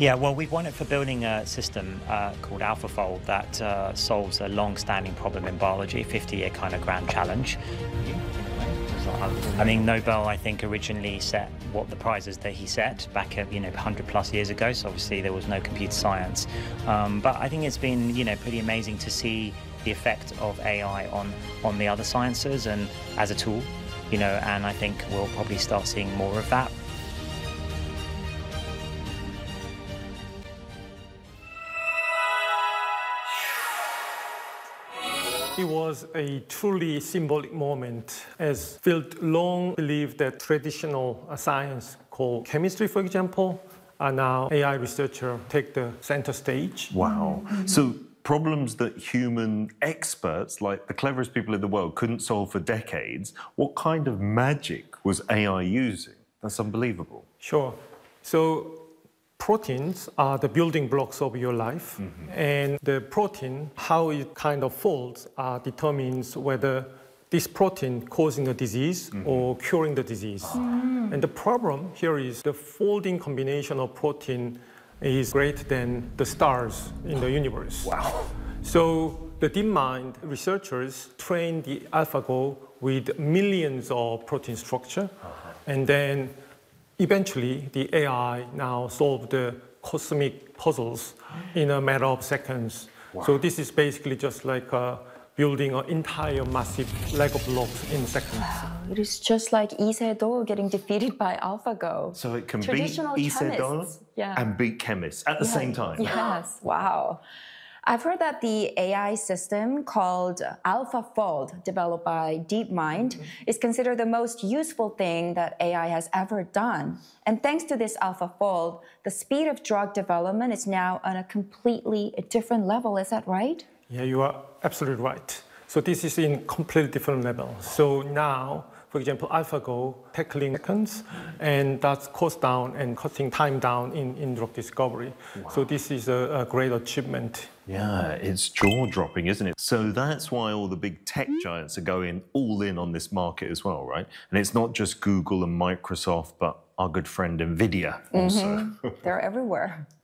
Yeah, well, we've won it for building a system called AlphaFold that solves a long-standing problem in biology, 50-year kind of grand challenge. I mean, Nobel, I think, originally set what the prizes that he set back at, 100 plus years ago. So obviously there was no computer science. But I think it's been, pretty amazing to see the effect of AI on the other sciences and as a tool, and I think we'll probably start seeing more of that. It was a truly symbolic moment, as Field long believed that traditional science called chemistry, for example, are now AI researchers take the center stage. Wow. So problems that human experts, like the cleverest people in the world, couldn't solve for decades, what kind of magic was AI using? That's unbelievable. Sure. So proteins are the building blocks of your life, and the protein, how it kind of folds, determines whether this protein causing a disease or curing the disease. And the problem here is the folding combination of protein is greater than the stars in the universe. Wow. So the DeepMind researchers trained the AlphaGo with millions of protein structure, and then eventually, the AI now solved the cosmic puzzles in a matter of seconds. Wow. So this is basically just like building an entire massive Lego blocks in seconds. Wow. It is just like Lee Sedol getting defeated by AlphaGo. So it can beat Traditional Lee Sedol chemists. Yeah. and beat chemists at the same time. Yes, wow. I've heard that the AI system called AlphaFold, developed by DeepMind, is considered the most useful thing that AI has ever done. And thanks to this AlphaFold, the speed of drug development is now on a completely different level. Is that right? Yeah, you are absolutely right. So this is in completely different level. So now, for example, AlphaGo tackling seconds, and that's cost down and cutting time down in drug discovery. Wow. So this is a great achievement. Yeah, it's jaw-dropping, isn't it? So that's why all the big tech giants are going all in on this market as well, right? And it's not just Google and Microsoft, but our good friend NVIDIA also. They're everywhere.